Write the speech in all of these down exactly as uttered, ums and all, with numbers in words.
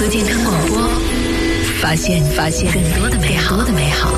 苏健康广播，发现发现更多的美好，更多的美好。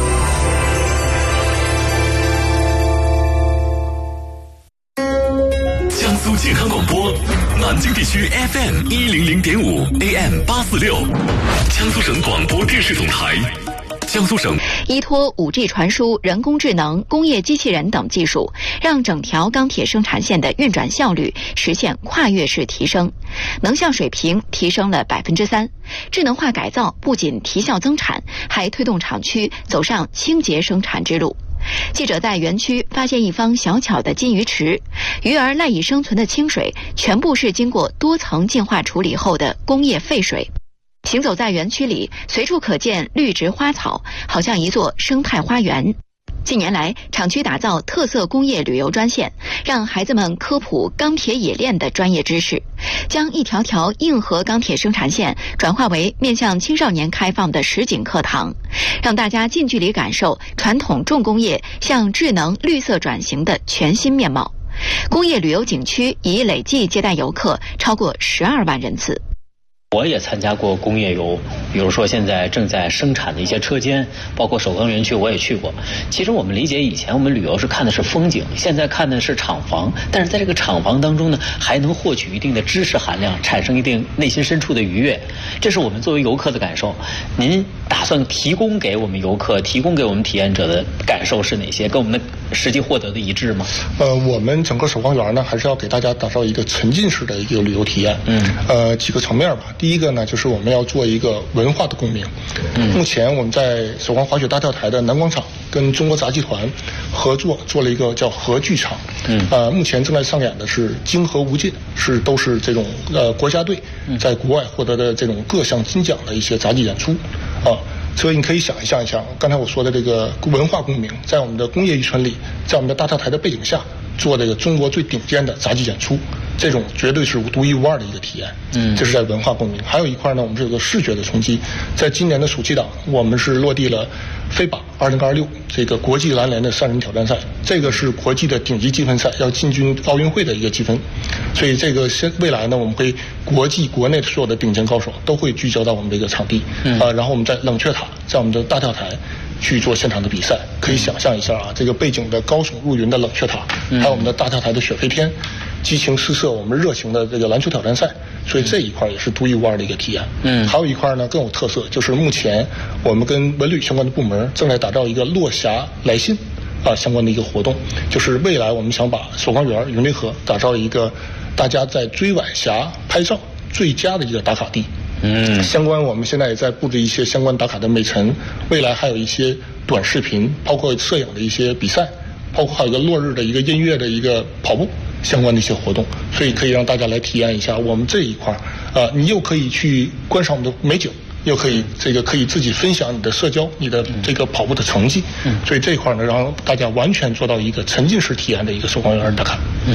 江苏健康广播，南京地区 F M 一零零点五 A M 八四六，江苏省广播电视总台。江苏省依托 五 G 传输、人工智能、工业机器人等技术，让整条钢铁生产线的运转效率实现跨越式提升，能效水平提升了百分之三。智能化改造不仅提效增产，还推动厂区走上清洁生产之路。记者在园区发现一方小巧的金鱼池，鱼儿赖以生存的清水全部是经过多层净化处理后的工业废水。行走在园区里，随处可见绿植花草，好像一座生态花园。近年来，厂区打造特色工业旅游专线，让孩子们科普钢铁冶炼的专业知识，将一条条硬核钢铁生产线转化为面向青少年开放的实景课堂，让大家近距离感受传统重工业向智能绿色转型的全新面貌。工业旅游景区已累计接待游客超过十二万人次。 我也参加过工业游，比如说现在正在生产的一些车间，包括首钢园区我也去过。其实我们理解以前我们旅游是看的是风景，现在看的是厂房，但是在这个厂房当中呢，还能获取一定的知识含量，产生一定内心深处的愉悦，这是我们作为游客的感受。您打算提供给我们游客、提供给我们体验者的感受是哪些？跟我们的实际获得的一致吗？ 呃，我们整个首钢园呢，还是要给大家打造一个沉浸式的一个旅游体验。嗯，呃，几个层面吧。第一个呢，就是我们要做一个文化的共鸣。嗯，目前我们在首钢滑雪大跳台的南广场跟中国杂技团合作做了一个叫核剧场。嗯，呃，目前正在上演的是《金河无尽》，是都是这种呃国家队在国外获得的这种各项金奖的一些杂技演出啊。所以你可以想象一下，刚才我说的这个文化共鸣，在我们的工业渔村里，在我们的大跳台的背景下，做这个中国最顶尖的杂技演出，这种绝对是独一无二的一个体验。嗯，这是在文化共鸣。还有一块呢，我们是有个视觉的冲击。在今年的暑期档，我们是落地了飞靶二零二六这个国际篮联的三人挑战赛，这个是国际的顶级积分赛，要进军奥运会的一个积分。所以这个未来呢，我们会国际国内所有的顶尖高手都会聚焦到我们这个场地。嗯，啊，然后我们在冷却塔，在我们的大跳台去做现场的比赛。可以想象一下啊，这个背景的高耸入云的冷却塔，还有我们的大跳台的雪飞天，激情四射我们热情的这个篮球挑战赛，所以这一块也是独一无二的一个体验。嗯，还有一块呢更有特色，就是目前我们跟文旅相关的部门正在打造一个落霞来信啊相关的一个活动，就是未来我们想把首钢园云雷河打造一个大家在追晚霞拍照最佳的一个打卡地。嗯，相关我们现在也在布置一些相关打卡的美陈，未来还有一些短视频，包括摄影的一些比赛，包括还有一个落日的一个音乐的一个跑步相关的一些活动，所以可以让大家来体验一下我们这一块。呃，你又可以去观赏我们的美景，又可以这个可以自己分享你的社交，你的这个跑步的成绩。嗯，所以这一块呢，让大家完全做到一个沉浸式体验的一个首钢园打卡。嗯。